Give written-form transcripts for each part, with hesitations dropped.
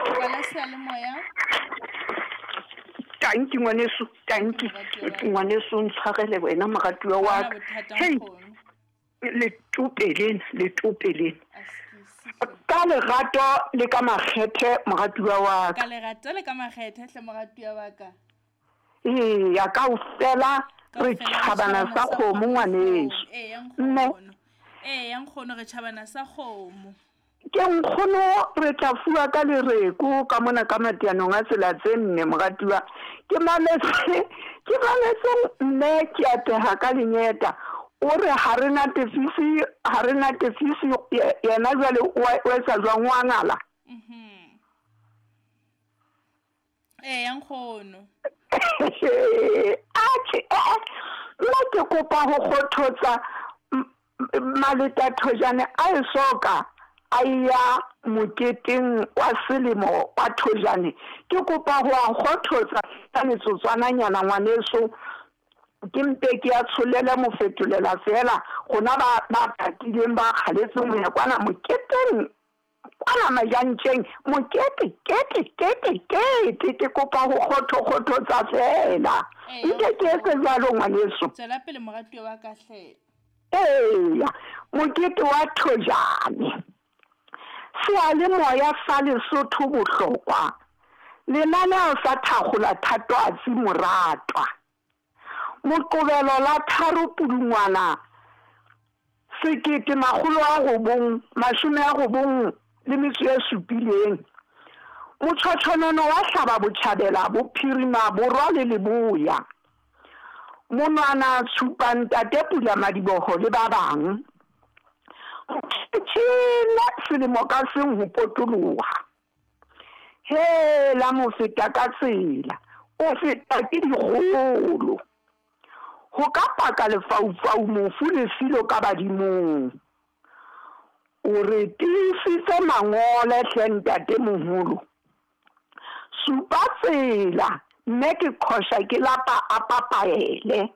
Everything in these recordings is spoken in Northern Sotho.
Kwala seyalemoya. Tanki ngwaneso, tanki. Ngwaneso ntshwarele wena moratuwa wa ka. Hey, letopeleng. Ka lerato le ka makgethe moratuwa wa ka. Ka lerato le ka makgethe hle moratuwa wa ka. Ya kaofela re tjhabana sa kgomo ngwaneso. Mme ya nkgono re tjhabana sa kgomo. Ke nkgono re tla fuwa ka lereko ka mona ka mateanong a tsela tse nne moratuwa. Ke maletse mme ke ateha ka lenyeta o re ha re na tefisi yena jwale o etsa jwang wa ngala. Ya nkgono nna ke kopa ho kgothotsa maleta thojane a e soka a ya moketeng wa selemo wa thojane. Ke kopa ho a kgothotsa ka metsotswana nyana ngwaneso ke mpe ke a tsholele mo fetolela fela gona ba patileng ba kgaletse mo ya kwana moketeng kwana majantšeng mokete ke kopa ho kgothotsa fela nke ke etse jalo ngwaneso. Tswela pele moratuwa wa ka hle. Mokete wa thojane seyalemoya sa Lesotho bohlokwa lenaneo sa thakgola thatohatsi moratwa Moqebelo la 3 Pudungwana 1997 Motšhotšhanono wa hlaba botjhabela bophirima borwa le leboya monwana Tshupanta Pula Madiboho le ba bang tshela selemo ka seng ho potoloha he la mo feta ka tsela o feta ke digolo ho ka paka lefaufau mofu le silo ka badimong o re tisitse mangole hlentate moholo supa tsela mme ke khosha ke lapa a papaele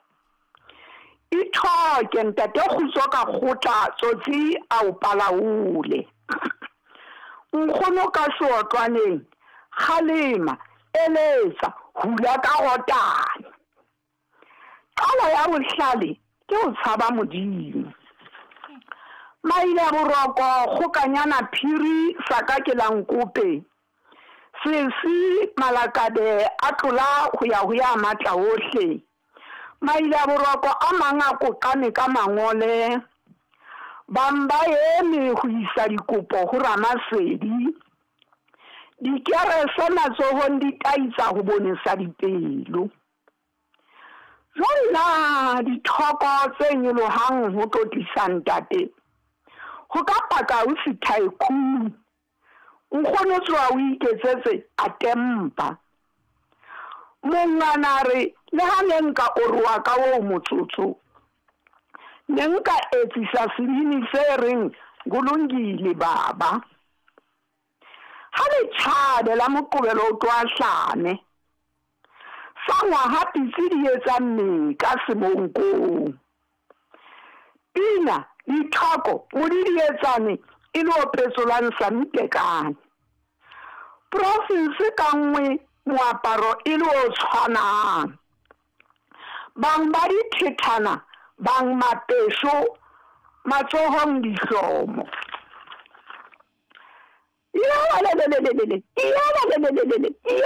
ithoke ntate khutso ka khotla tsotsi a o palaule nkgono ka seotlwaneng kgalema eletsa hula ka gotane qala ya bohlale ke o tshaba modimo maile a boroko kgokanyana phiri saka ke lankope sesi malakade a tlola ho ya matla ohle maile a boroko a manga kokane ka mangole bamba eme ho isa dikopo ho Ramasedi dikere sona tsohong di taitsa ho bonesa dipelo jona dithoko tse nyolohang ho tlotlisa ntate ho ka paka o sithaiku nkgono tswa o iketsetse atempa mongana re le ha nka o roa ka o motsotso nka etsisa sebini se reng golongile baba ha le tshade la Moqebelo o twa hlane sangwa ha pitsi di etsa mme ka semonko pina dithoko modi di etsane e le opetsolang santekane province ka nngwe moaparo e le o tshwanang bang ba di thethana bang mapesho matsohong dihlomo ya